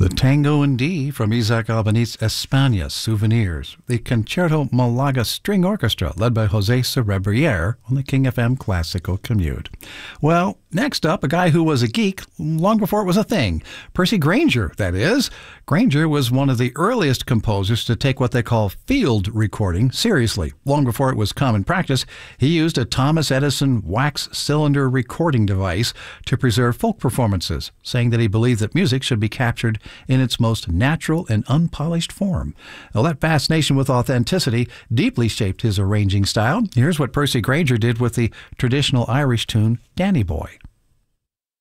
The Tango in D from Isaac Albéniz España, Souvenirs. The Concerto Malaga String Orchestra, led by José Cerebriere on the King FM Classical Commute. Well, next up, a guy who was a geek long before it was a thing. Percy Grainger, that is. Grainger was one of the earliest composers to take what they call field recording seriously. Long before it was common practice, he used a Thomas Edison wax cylinder recording device to preserve folk performances, saying that he believed that music should be captured in its most natural and unpolished form. Now, that fascination with authenticity deeply shaped his arranging style. Here's what Percy Grainger did with the traditional Irish tune, Danny Boy.